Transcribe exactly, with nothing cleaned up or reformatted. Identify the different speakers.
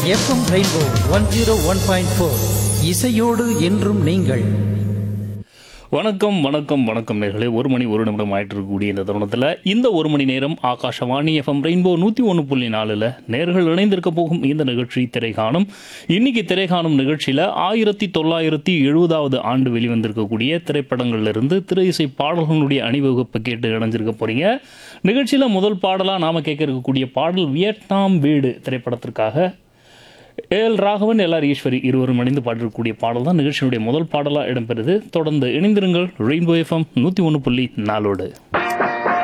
Speaker 1: FM rainbow one zero one point four இசையோடு என்றும் நீங்கள்.
Speaker 2: வணக்கம் வணக்கம் வணக்கம் நேர்களே. ஒரு மணி ஒரு நிமிடம் ஆயிட்டு இருக்கக்கூடிய இந்த தருணத்தில் இந்த ஒரு மணி நேரம் ஆகாஷவாணி எஃப்எம் ரெயின்போ நூற்றி ஒன்று புள்ளி நாலில் நேர்கள் இணைந்திருக்க போகும் இந்த நிகழ்ச்சி திரைகாணும். இன்னைக்கு திரைகாணும் நிகழ்ச்சியில் ஆயிரத்தி தொள்ளாயிரத்தி எழுபதாவது ஆண்டு வெளிவந்திருக்கக்கூடிய திரைப்படங்கள்லேருந்து திரை இசை பாடல்களுடைய அணிவகுப்பை கேட்டு இணைஞ்சிருக்க போகிறீங்க. நிகழ்ச்சியில் முதல் பாடலாக நாம் கேட்க இருக்கக்கூடிய பாடல் வியட்நாம் வீடு திரைப்படத்திற்காக ஏஎல் ராகவன், எல்ஆர் ஈஸ்வரி இருவரும் இணைந்து பாடிருக்கக்கூடிய பாடல் தான் நிகழ்ச்சியினுடைய முதல் பாடலாக இடம்பெறுது. தொடர்ந்து இணைந்திருங்கள் ரெயின்போ எஃப்எம் நூற்றி ஒன்று புள்ளி நாலோடு.